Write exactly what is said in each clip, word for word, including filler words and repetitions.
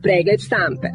Pregled štampe.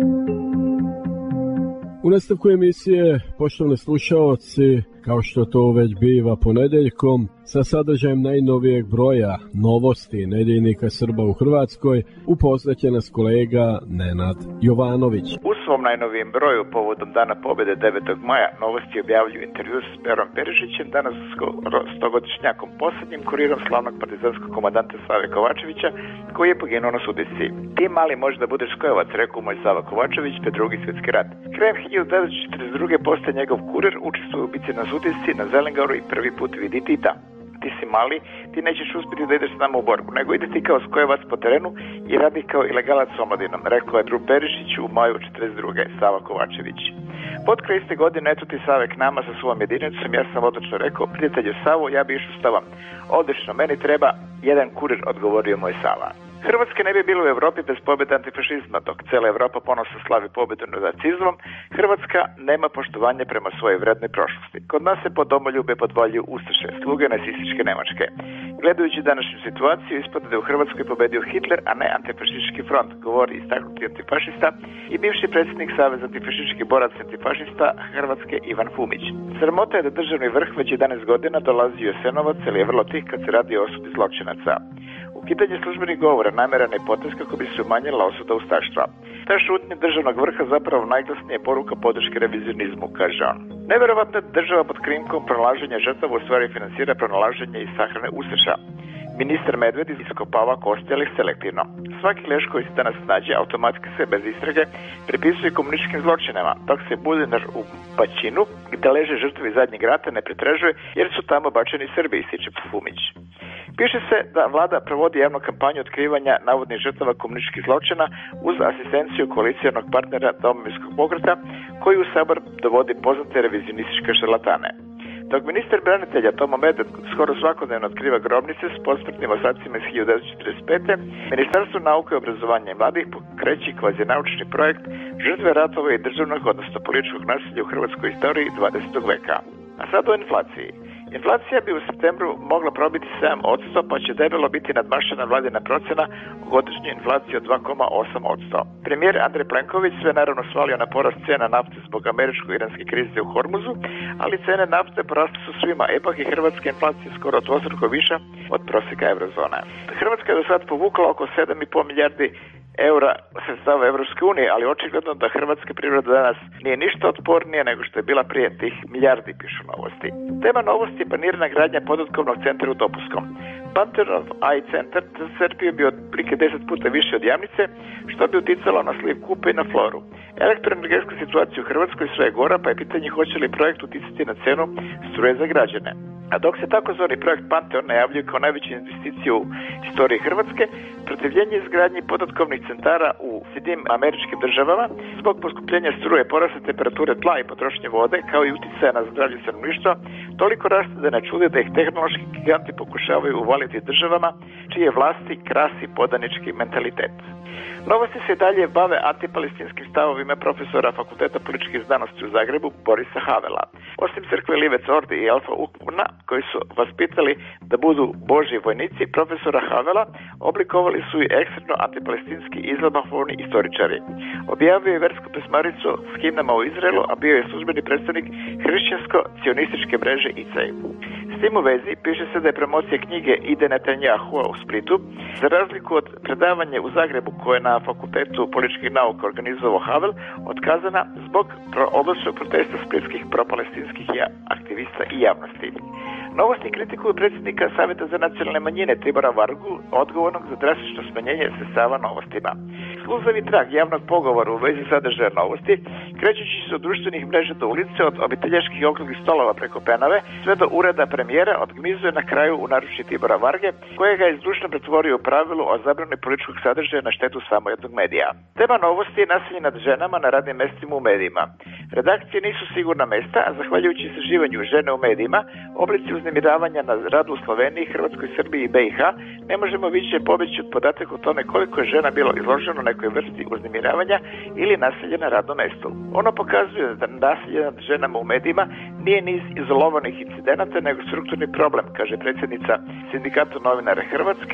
U nastavku emisije, poštovani slušaoci, kao što to već biva ponedjeljkom, sa sadržajem najnovijeg broja novosti nedjeljnika Srba u Hrvatskoj, upoznat će nas kolega Nenad Jovanović. U svom najnovijem broju povodom Dana pobjede devetog maja Novosti objavljuju intervju s Perom Perišićem, danas stogodišnjakom posljednjim kurirom slavnog partizanskog komandanta Save Kovačevića, koji je poginuo na Sudisci. Ti mali može da budeš skojevac, rekao moj Sava Kovačević pred drugi svjetski rat. Krajem hiljadu devetsto četrdeset druge postaje njegov kurir, učestvuje u bici na Sudisci, na Zelengaru i prvi put vidi Tita. Ti si mali, ti nećeš uspjeti da ideš s nama u borbu, nego ide ti kao skojevac po terenu i radi kao ilegalac s omladinom, rekao je Dru Perišić u maju četrdeset druge Sava Kovačević. Pod kraj iste godine, eto ti Save k nama sa svojom jedinicom, ja sam odlično rekao, prijatelju Savo, ja bi išao s tobom. Odlično, meni treba jedan kurir, odgovorio moj Sava. Hrvatske ne bi bilo u Europi bez pobjede antifašizma, dok cijela Europa ponosno slavi pobjedu nad nacizmom, Hrvatska nema poštovanje prema svojoj vrednoj prošlosti. Kod nas se po domoljube podvaljuju ustaše, sluge nacističke Njemačke. Gledajući današnju situaciju, ispada da je u Hrvatskoj pobedio Hitler, a ne antifašistički front, govori istaknuti antifašista i bivši predsjednik Saveza antifašističkih boraca antifašista Hrvatske Ivan Fumić. Sramota je da državni vrh već jedanaest godina dolazi u Jasenovac, ali je vrlo tih kad se radi o osudi zločinaca. Ukidanje službenih govora namjeran je potez kako bi se umanjila osuda ustaštva. Ta šutnja državnog vrha zapravo najglasnija poruka podrške revizionizmu, kaže on. Nevjerovatno je država pod krinkom pronalaženja žrtava u stvari financira pronalaženje i sahrane ustaša. Ministar Medved iskopava kosti, ali selektivno. Svaki leš koji se danas nađe automatski se bez istrage pripisuje komunističkim zločinama, dok se Budinar u Pačinu, gdje leže žrtve zadnjeg rata, ne pretražuje jer su tamo bačeni Srbi, ističe Fumić. Piše se da vlada provodi javnu kampanju otkrivanja navodnih žrtava komunističkih zločina uz asistenciju koalicijarnog partnera Domovinskog pokreta, koji u Sabor dovodi poznate revizionističke šarlatane. Dok ministar branitelja Tomo Medved skoro svakodnevno otkriva grobnice s posmrtnim ostacima iz hiljadu devetsto četrdeset pete. Ministarstvo nauke, obrazovanja i mladih pokreće kvazinaučni projekt žrtve ratova i državnog, odnosno političkog nasilja u hrvatskoj istoriji dvadesetog veka. A sad o inflaciji. Inflacija bi u septembru mogla probiti sedam posto, pa će debelo biti nadmašena vladina procjena o godišnjoj inflaciji od dva zarez osam posto. Premijer Andrej Plenković sve naravno svalio na porast cijena nafte zbog američko-iranske krize u Hormuzu, ali cene nafte porasle su svima, ipak i hrvatska inflacija skoro dvostruko viša od prosjeka eurozone. Hrvatska je do sad povukla oko sedam zarez pet milijardi eura sredstava Evropske unije, ali očigledno da hrvatska privreda danas nije ništa otpornija nego što je bila prije tih milijardi, pišu Novosti. Tema Novosti je planirana gradnja podatkovnog centra u Topuskom. Panterov A I centar crpio bi otprilike deset puta više od Jamnice, što bi uticalo na sliv Kupe i na floru. Elektroenergetska situacija u Hrvatskoj sve je gora, pa je pitanje hoće li projekt uticati na cenu struje za građane. A dok se takozvani projekt Panteon najavljuje kao najveću investiciju u istoriji Hrvatske, protivljenje izgradnji podatkovnih centara u Sjedinjenim Američkim Državama zbog poskupljenja struje, porasta temperature tla i potrošnje vode, kao i uticaja na zdravlje stanovništva, toliko raste da ne čude da ih tehnološki giganti pokušavaju uvaliti državama čije vlasti krasi podanički mentalitet. Novosti se dalje bave antipalestinskim stavovima profesora Fakulteta političkih znanosti u Zagrebu Borisa Havela. Osim crkve Livec Ordi i Alfa Ukmuna, koji su vaspitali da budu božji vojnici, profesora Havela oblikovali su i ekstremno antipalestinski izlabafovni istoričari. Objavio je versku pesmaricu s himnama u Izraelu, a bio je službeni predstavnik hrišćansko-cionističke mreže I C E I. S tim u vezi piše se da je promocija knjige Ide Netanjahua u Splitu, za razliku od predavanja u Zagrebu koje na Fakultetu političkih nauka organizovao Havel, otkazana zbog oblačnog protesta splitskih propalestinskih aktivista i javnosti. Novosti kritikuju predsjednika Savjeta za nacionalne manjine Tibora Vargu, odgovornog za drastično smanjenje sredstava Novostima. Sluzavi trag javnog pogovora u vezi sadržaja Novosti, krećući se od društvenih mreža do ulice, od obiteljaških i okruglih stolova preko Penave, sve do ureda premijera, odgmizuje na kraju u naručju Tibora Varge, kojega je zdušno pretvorio u pravilu o zabrani političkog sadržaja na štetu samo jednog medija. Tema Novosti je nasilje nad ženama na radnim mestima u medijima. Redakcije nisu sigurna mesta, a zahvaljujući istraživanju žene u medijima, oblici uznemiravanja na radu u Sloveniji, Hrvatskoj, Srbiji i B I H, ne možemo više pobjeći od podataka o tome koliko je žena bilo izloženo nekoj vrsti uznemiravanja ili nasilja na radnom mestu. Ono pokazuje da nasilje nad ženama u medijima nije niz izolovanih incidenata, nego strukturni problem, kaže predsjednica Sindikata novinara Hrvatske,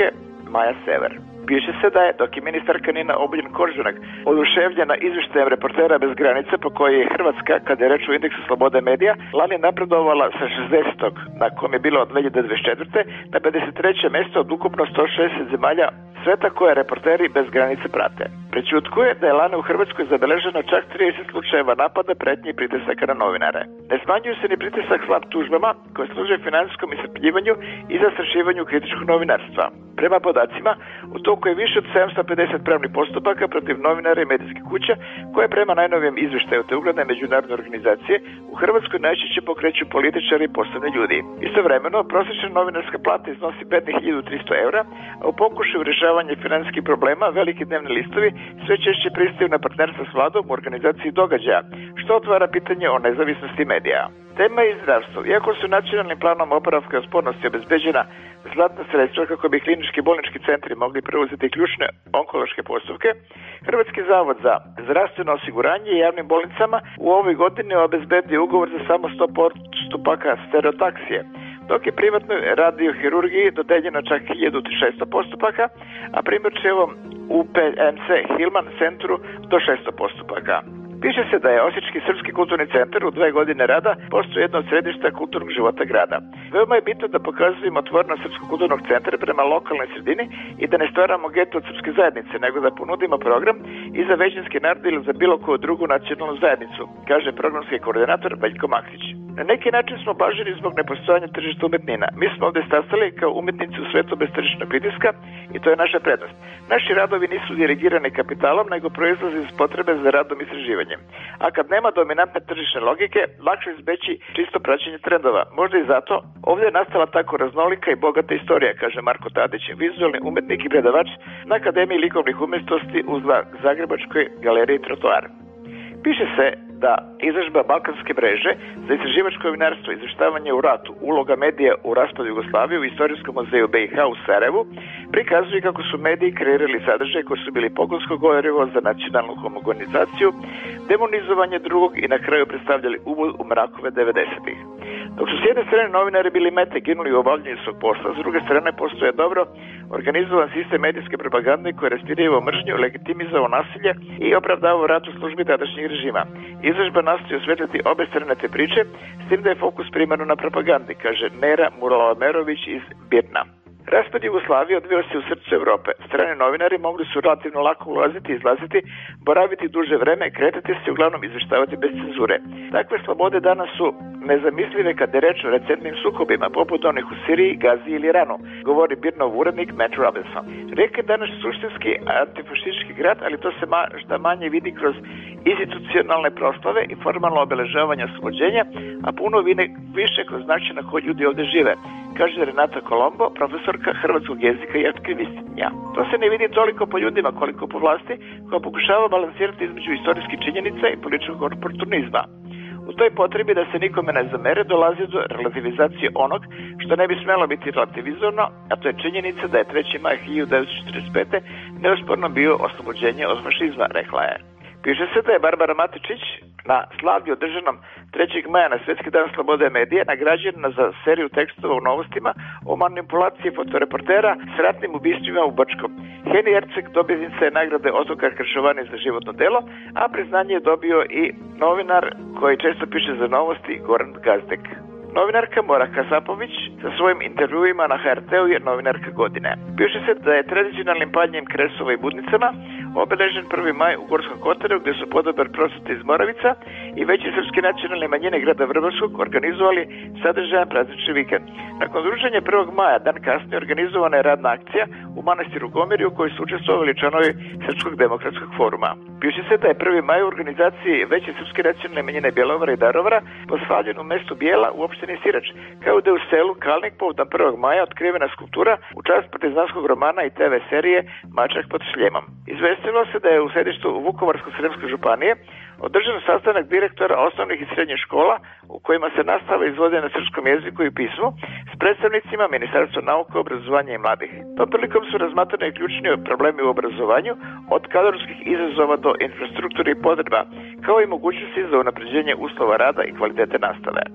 Maja Sever. Piše se da je, dok je ministarka Nina Obuljen Koržinak oduševljena izvještajem Reportera bez granica po kojoj je Hrvatska, kada je reč o indeksu slobode medija, lani napredovala sa šezdesetog na kom je bilo od dve hiljade dvadeset četvrte na pedeset treće mjesto od ukupno sto šezdeset zemalja sveta koje Reporteri bez granice prate. Prećutkuje da je lani u Hrvatskoj zabeleženo čak trideset slučajeva napada, pretnji i pritisaka na novinare. Ne smanjuju se ni pritisak slab tužbama koje služe financijskom iscrpljivanju i zastrašivanju kritičkog novinarstva. Prema podacima, u toku je više od sedamsto pedeset pravnih postupaka protiv novinara i medijskih kuća koje prema najnovijem izvještaju te ugledne međunarodne organizacije u Hrvatskoj najčešće pokreću političari i poslovni ljudi. Istovremeno, prosječna novinarska plata iznosi hiljadu tristo eura, a u pokušaju rješavanja financijskih problema veliki dnevni listovi sve češće pristaju na partnerstvo s vladom u organizaciji događaja, što otvara pitanje o nezavisnosti medija. Tema je zdravstvo. Iako su nacionalnim planom oporavka i otpornosti obezbeđena znatna sredstva kako bi klinički bolnički centri mogli preuzeti ključne onkološke postupke, Hrvatski zavod za zdravstveno osiguranje i javnim bolnicama u ovoj godini obezbedio ugovor za samo sto postupaka stereotaksije, dok je privatnoj radiohirurgiji dodeljeno čak hiljadu šesto postupaka, a primjerčevom U P M C Hilman centru do šesto postupaka. Piše se da je Osječki srpski kulturni centar u dve godine rada postao jedno od središta kulturnog života grada. Veoma je bitno da pokazujemo otvorenost Srpskog kulturnog centra prema lokalnoj sredini i da ne stvaramo geto od srpske zajednice, nego da ponudimo program i za većinski narod ili za bilo koju drugu nacionalnu zajednicu, kaže programski koordinator Veljko Maksić. Na neki način smo blaženi zbog nepostojanja tržišta umetnina. Mi smo ovdje stasali kao umetnici u svetu bez tržišnog pritiska i to je naša prednost. Naši radovi nisu dirigirani kapitalom, nego proizlaze iz potrebe za radom i istraživanjem. A kad nema dominantne tržišne logike, lakše izbeći čisto praćenje trendova. Možda i zato ovdje je nastala tako raznolika i bogata istorija, kaže Marko Tadić, vizualni umetnik i predavač na Akademiji likovnih umjetnosti u Zagrebačkoj galeriji Trotoar. Piše se da izložba Balkanske mreže za istraživačko novinarstvo i izvještavanje u ratu, uloga medija u raspadu Jugoslavije u Istorijskom muzeju B i H u Sarajevu prikazuje kako su mediji kreirali sadržaje koji su bili pogonsko gorivo za nacionalnu homogenizaciju, demonizovanje drugog i na kraju predstavljali uvod u mrakove devedesetih. Dok su s jedne strane novinari bili mete ginuli u obavljanju svog posla, s druge strane postoje dobro organizovan sistem medijske propagande koji rastirivao mržnju, legitimizovao nasilje i opravdavao rat u službi tadašnjeg režima. Izložba nastoji osvetliti obe strane te priče, s tim da je fokus primarno na propagandi, kaže Nera Muralomerović iz Birna. Raspad Jugoslavije odvio se u srcu Europe. Strani novinari mogli su relativno lako ulaziti i izlaziti, boraviti duže vreme, kretati se i uglavnom izvještavati bez cenzure. Takve slobode danas su nezamislive kad je reč o recentnim sukobima, poput onih u Siriji, Gazi ili Iranu, govori Birnov urednik Matt Robinson. Rijeka je danas suštinski antifašistički grad, ali to se možda manje vidi kroz institucionalne proslave i formalno obeležavanje oslobođenja, a puno više kroz način na koji ljudi ovdje žive, kaže Renata Kolombo, profesorka hrvatskog jezika i aktivistkinja. To se ne vidi toliko po ljudima koliko po vlasti, koja pokušava balansirati između istorijskih činjenica i političkog oportunizma. U toj potrebi da se nikome ne zamere dolazi do relativizacije onog što ne bi smjelo biti relativizovano, a to je činjenica da je treći maj hiljadu devetsto četrdeset pete neosporno bio oslobođenje od fašizma, rekla je. Piše se da je Barbara Matičić na slavlju održanom trećeg maja na Svjetski dan slobode medija nagrađena za seriju tekstova u Novostima o manipulaciji fotoreportera s ratnim ubistvima u Brčkom. Heni Erceg dobitnica je nagrade Ottokar Kršovani za životno delo, a priznanje je dobio i novinar koji često piše za Novosti, Goran Gazdek. Novinarka Mora Kasapović sa svojim intervjuima na H R T-u je novinarka godine. Piše se da je tradicionalnim paljenjem kresova i budnicama obeležen prvi maj u Gorskom Kotaru, gdje su podobar prosvete iz Moravica i veće srpske nacionalne manjine grada Vrbarskog organizovali sadržajan praznični vikend. Nakon druženja prvog maja, dan kasnije, organizovana je radna akcija u manastiru Gomeri u kojoj su učestvovali članovi Srpskog demokratskog foruma. Piše se da je prvi maj u organizaciji veće srpske nacionalne manjine Bjelovara i Darovara poslavljen u mestu Bijela u opštini Sirač, kao da je u selu Kalnik povodom prvog maja otkrivena skulptura u čast partizanskog romana i te ve serije Mačak pod šljemom. Izvestilo se da je u sedištu Vukovarsko-srijemske županije održan sastanak direktora osnovnih i srednjih škola u kojima se nastava izvode na srpskom jeziku i pismu s predstavnicima Ministarstva nauke, obrazovanja i mladih. Tom prilikom su razmatrani ključni problemi u obrazovanju, od kadrovskih izazova do infrastrukture i potreba, kao i mogućnosti za unapređenje uslova rada i kvalitete nastave.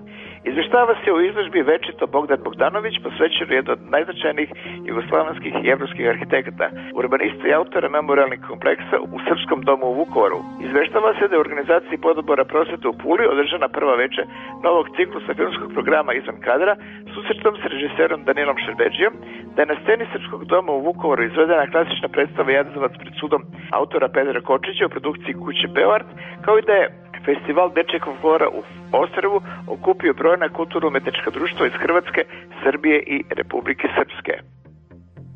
Izveštava se o izložbi Večito Bogdan Bogdanović, posvećeno jedno od najznačajnijih jugoslavenskih i evropskih arhitekata, urbanista i autora memorialnih kompleksa u Srpskom domu u Vukovaru. Izveštava se da je u organizaciji Pododbora prosvete u Puli održana prva veče novog ciklusa filmskog programa Izvan kadra, susretom s režiserom Danilom Šerbeđijom, da je na sceni Srpskog doma u Vukovaru izvedena klasična predstava Jazavac pred sudom autora Pedra Kočića u produkciji kuće Beoart, kao i da je Festival dečjeg folklora u Ostrvu okupio brojna kulturno-umetnička društva iz Hrvatske, Srbije i Republike Srpske.